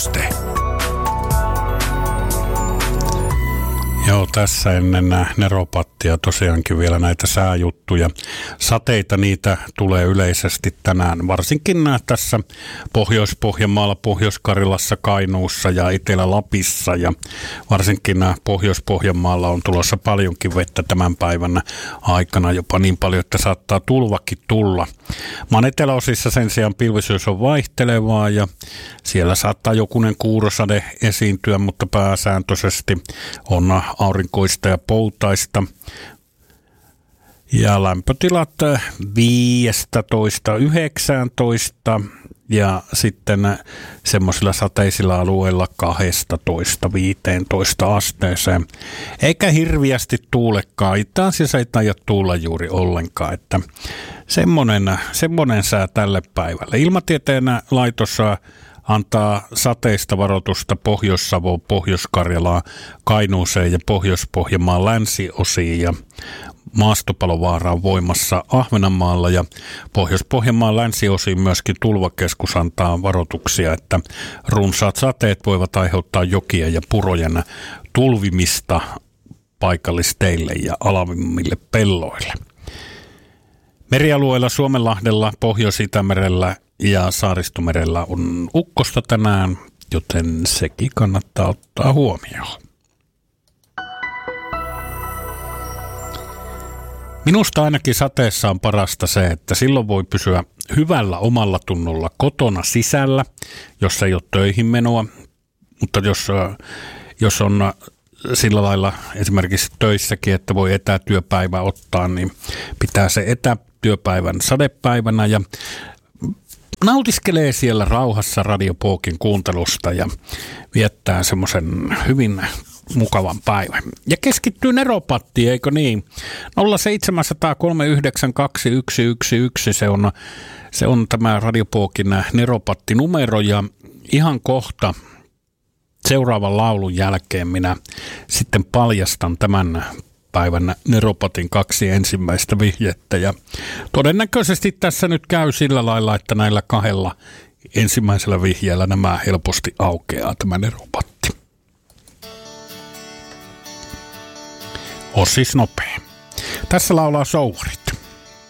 Joo, tässä ennen Neropattia tosiaankin vielä näitä sääjuttuja. Sateita niitä tulee yleisesti tänään, varsinkin tässä Pohjois-Pohjanmaalla, Pohjois-Karjalassa, Kainuussa ja Etelä-Lapissa. Ja varsinkin Pohjois-Pohjanmaalla on tulossa paljonkin vettä tämän päivän aikana, jopa niin paljon, että saattaa tulvakin tulla. Maan eteläosissa sen sijaan pilvisyys on vaihtelevaa ja siellä saattaa jokunen kuurosade esiintyä, mutta pääsääntöisesti on aurinkoista ja poutaista. Ja lämpötilat 15–19 ja sitten semmoisilla sateisilla alueilla 12–15 asteeseen. Eikä hirviästi tuulekaan, itse asiassa ei taida tuulla juuri ollenkaan, että semmoinen sää tälle päivälle. Ilmatieteen laitos antaa sateista varoitusta Pohjois-Savoon, Pohjois-Karjalaan, Kainuuseen ja Pohjois-Pohjanmaan länsiosiin ja maastopalovaara on voimassa Ahvenanmaalla ja Pohjois-Pohjanmaan länsiosiin myöskin tulvakeskus antaa varoituksia, että runsaat sateet voivat aiheuttaa jokien ja purojen tulvimista paikallisteille ja alavimmille pelloille. Merialueilla Suomenlahdella, Pohjois-Itämerellä ja Saaristomerellä on ukkosta tänään, joten sekin kannattaa ottaa huomioon. Minusta ainakin sateessa on parasta se, että silloin voi pysyä hyvällä omalla tunnolla kotona sisällä, jos ei ole töihin menoa. Mutta jos on sillä lailla esimerkiksi töissäkin, että voi etätyöpäivä ottaa, niin pitää se etätyöpäivän sadepäivänä ja nautiskelee siellä rauhassa Radio Pookin kuuntelusta ja viettää semmoisen hyvin mukavan päivän. Ja keskittyy Neropattiin, eikö niin? 07003921111, se on tämä Radio Pookin Neropatti-numero ja ihan kohta seuraavan laulun jälkeen minä sitten paljastan tämän päivän Neropatin 2 ensimmäistä vihjettä ja todennäköisesti tässä nyt käy sillä lailla, että näillä 2 ensimmäisellä vihjeellä nämä helposti aukeaa tämä Neropatti. On siis nopea. Tässä laulaa Souvarit.